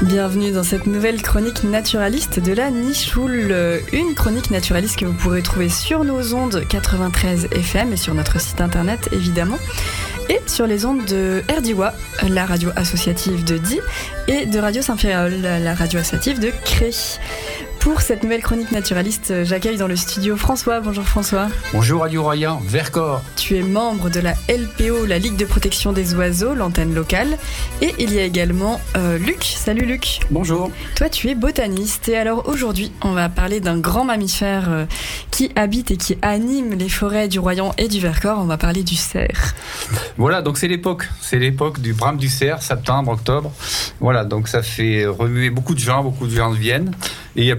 Bienvenue dans cette nouvelle chronique naturaliste de la Nichoul. Une chronique naturaliste que vous pourrez trouver sur nos ondes 93 FM et sur notre site internet évidemment. Et sur les ondes de RDIWA, la radio associative de Die, et de Radio Saint-Féréol, la radio associative de Cré. Pour cette nouvelle chronique naturaliste, j'accueille dans le studio François. Bonjour François. Bonjour Radio Royan, Vercors. Tu es membre de la LPO, la Ligue de protection des oiseaux, l'antenne locale. Et il y a également Luc. Salut Luc. Bonjour. Toi tu es botaniste. Et alors aujourd'hui, on va parler d'un grand mammifère qui habite et qui anime les forêts du Royan et du Vercors. On va parler du cerf. Voilà, donc c'est l'époque du brame du cerf, septembre, octobre. Voilà, donc ça fait remuer beaucoup de gens viennent. Et il y a